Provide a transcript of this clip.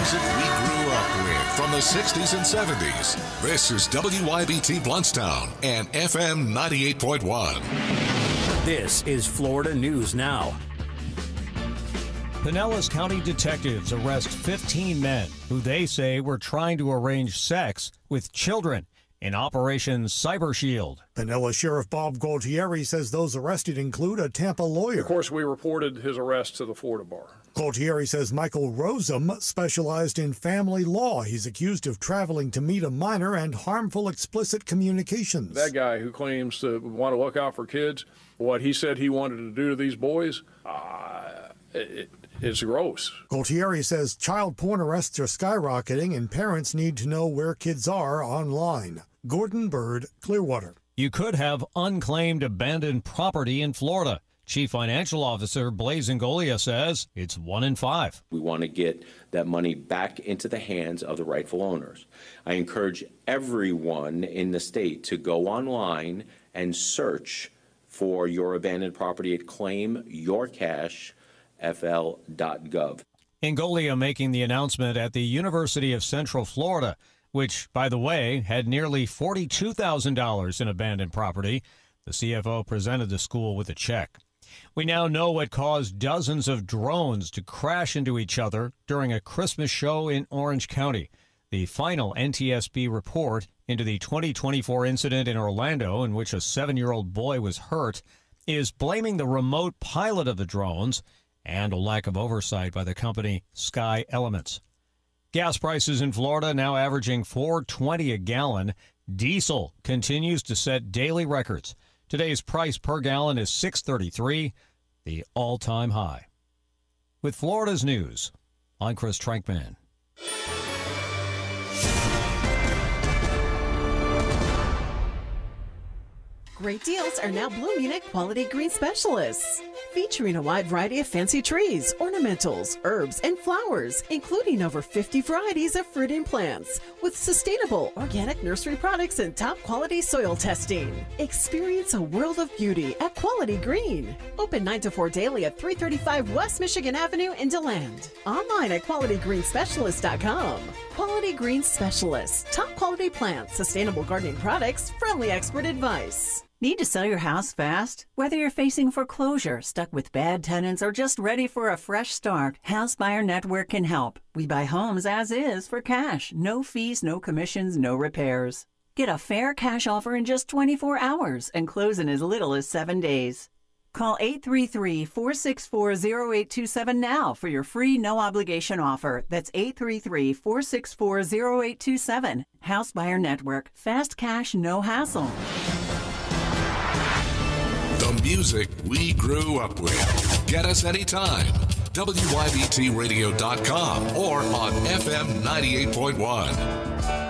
music we grew up with from the 60s and 70s. This is WYBT Blountstown and FM 98.1. This is Florida News Now. Pinellas County detectives arrest 15 men who they say were trying to arrange sex with children in Operation Cyber Shield. Pinellas Sheriff Bob Gualtieri says those arrested include a Tampa lawyer. Of course, we reported his arrest to the Florida Bar. Gualtieri says Michael Rosem specialized in family law. He's accused of traveling to meet a minor and harmful explicit communications. That guy who claims to want to look out for kids, what he said he wanted to do to these boys, it's gross. Gualtieri says child porn arrests are skyrocketing and parents need to know where kids are online. Gordon Bird, Clearwater. You could have unclaimed abandoned property in Florida. Chief Financial Officer Blaise Ingoglia says it's 1 in 5. We want to get that money back into the hands of the rightful owners. I encourage everyone in the state to go online and search for your abandoned property at claimyourcashfl.gov. Ingoglia making the announcement at the University of Central Florida, which, by the way, had nearly $42,000 in abandoned property. The CFO presented the school with a check. We now know what caused dozens of drones to crash into each other during a Christmas show in Orange County. The final NTSB report into the 2024 incident in Orlando, in which a 7-year-old boy was hurt, is blaming the remote pilot of the drones and a lack of oversight by the company Sky Elements. Gas prices in Florida now averaging $4.20 a gallon. Diesel continues to set daily records. Today's price per gallon is $6.33, the all-time high. With Florida's news, I'm Chris Trankman. Great deals are now blooming at Quality Green Specialists, featuring a wide variety of fancy trees, ornamentals, herbs, and flowers, including over 50 varieties of fruit and plants, with sustainable organic nursery products and top quality soil testing. Experience a world of beauty at Quality Green. Open 9 to 4 daily at 335 West Michigan Avenue in DeLand. Online at QualityGreenSpecialist.com. Quality Green Specialists. Top quality plants, sustainable gardening products, friendly expert advice. Need to sell your house fast? Whether you're facing foreclosure, stuck with bad tenants, or just ready for a fresh start, House Buyer Network can help. We buy homes as is for cash. No fees, no commissions, no repairs. Get a fair cash offer in just 24 hours and close in as little as 7 days. Call 833-464-0827 now for your free no-obligation offer. That's 833-464-0827. House Buyer Network. Fast cash, no hassle. The music we grew up with. Get us anytime. WYBTradio.com or on FM 98.1.